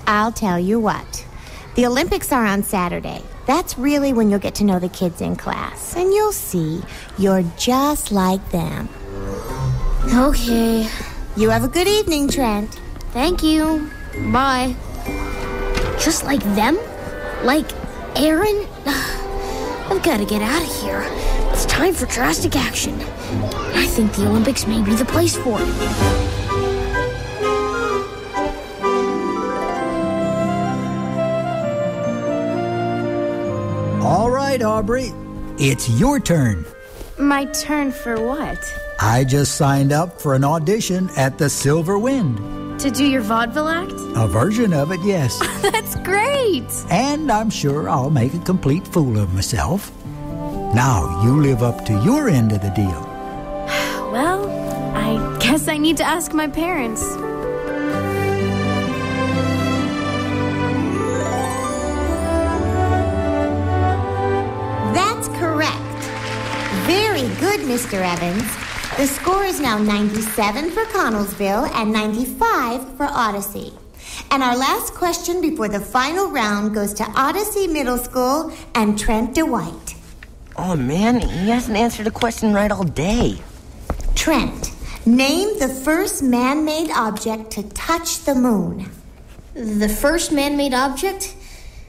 I'll tell you what. The Olympics are on Saturday. That's really when you'll get to know the kids in class. And you'll see you're just like them. Okay. You have a good evening, Trent. Thank you. Bye. Just like them? Like Aaron? I've got to get out of here. It's time for drastic action. I think the Olympics may be the place for it. All right, Aubrey. It's your turn. My turn for what? I just signed up for an audition at the Silver Wind. To do your vaudeville act? A version of it, yes. That's great! And I'm sure I'll make a complete fool of myself. Now you live up to your end of the deal. Well, I guess I need to ask my parents. That's correct. Very good, Mr. Evans. The score is now 97 for Connellsville and 95 for Odyssey. And our last question before the final round goes to Odyssey Middle School and Trent DeWhite. Oh, man, he hasn't answered a question right all day. Trent, name the first man-made object to touch the moon. The first man-made object?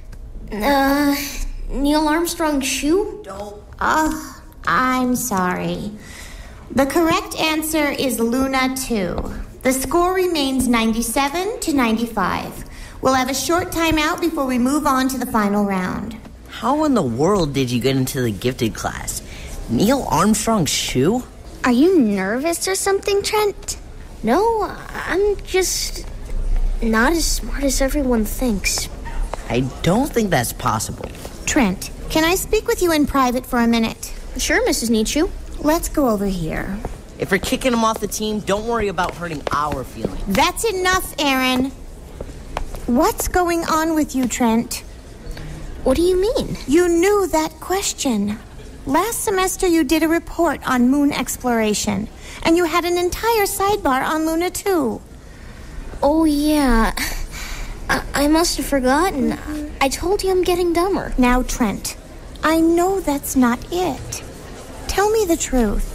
Neil Armstrong's shoe? Oh, I'm sorry. The correct answer is Luna 2. The score remains 97 to 95. We'll have a short timeout before we move on to the final round. How in the world did you get into the gifted class? Neil Armstrong's shoe? Are you nervous or something, Trent? No, I'm just not as smart as everyone thinks. I don't think that's possible. Trent, can I speak with you in private for a minute? Sure, Mrs. Nietzsche. Let's go over here. If we're kicking him off the team, don't worry about hurting our feelings. That's enough, Aaron. What's going on with you, Trent? What do you mean? You knew that question. Last semester you did a report on moon exploration, and you had an entire sidebar on Luna 2. Oh, yeah. I must have forgotten. I told you I'm getting dumber. Now, Trent, I know that's not it. Tell me the truth.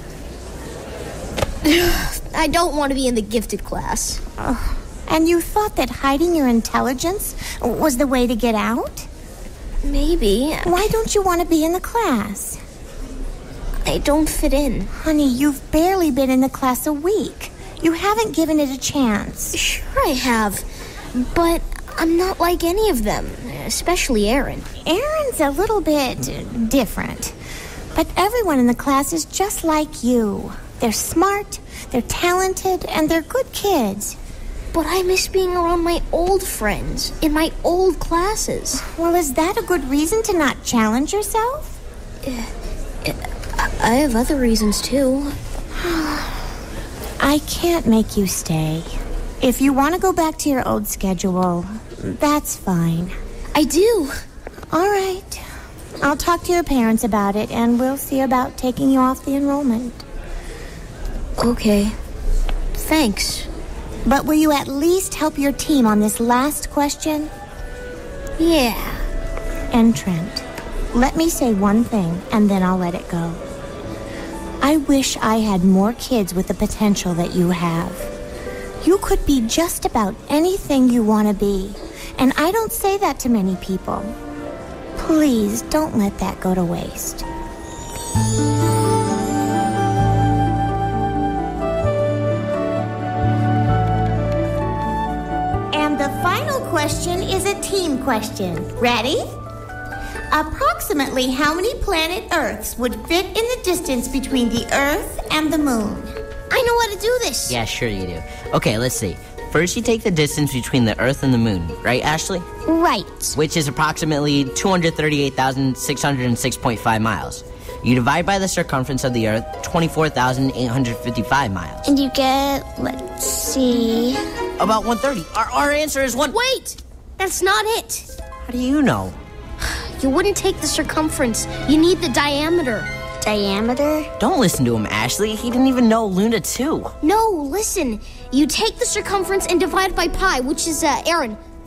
I don't want to be in the gifted class. And you thought that hiding your intelligence was the way to get out? Maybe. Why don't you want to be in the class? I don't fit in. Honey, you've barely been in the class a week. You haven't given it a chance. Sure I have, but I'm not like any of them, especially Aaron. Aaron's a little bit different, but everyone in the class is just like you. They're smart, they're talented, and they're good kids. But I miss being around my old friends in my old classes. Well, is that a good reason to not challenge yourself? I have other reasons, too. I can't make you stay. If you want to go back to your old schedule, that's fine. I do. All right. I'll talk to your parents about it, and we'll see about taking you off the enrollment. Okay. Thanks. But will you at least help your team on this last question? Yeah. And Trent, let me say one thing, and then I'll let it go. I wish I had more kids with the potential that you have. You could be just about anything you want to be, and I don't say that to many people. Please don't let that go to waste. And the final question is a team question. Ready? Approximately how many planet Earths would fit in the distance between the Earth and the Moon? I know how to do this. Yeah, sure you do. Okay, let's see. First, you take the distance between the Earth and the Moon, right, Ashley? Right. Which is approximately 238,606.5 miles. You divide by the circumference of the Earth, 24,855 miles. And you get, let's see... About 130. Our answer is one... Wait! That's not it. How do you know? You wouldn't take the circumference. You need the diameter. Diameter? Don't listen to him, Ashley. He didn't even know Luna 2. No, listen. You take the circumference and divide by pi, which is, Aaron,